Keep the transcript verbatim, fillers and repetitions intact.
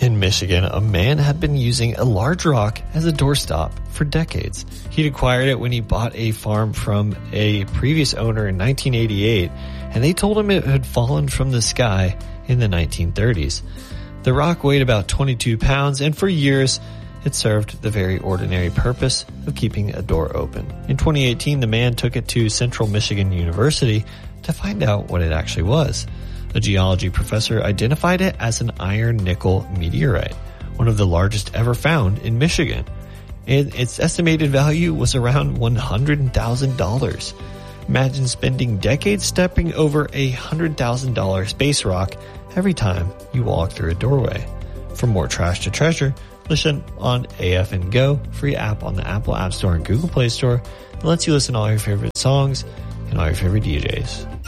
In Michigan, a man had been using a large rock as a doorstop for decades. He'd acquired it when he bought a farm from a previous owner in nineteen eighty-eight, and they told him it had fallen from the sky in the nineteen thirties. The rock weighed about twenty-two pounds, and for years, it served the very ordinary purpose of keeping a door open. In twenty eighteen, the man took it to Central Michigan University to find out what it actually was. A geology professor identified it as an iron-nickel meteorite, one of the largest ever found in Michigan. And its estimated value was around one hundred thousand dollars. Imagine spending decades stepping over a one hundred thousand dollars space rock every time you walk through a doorway. For more Trash to Treasure, listen on A F N Go, free app on the Apple App Store and Google Play Store. It lets you listen to all your favorite songs and all your favorite D Js.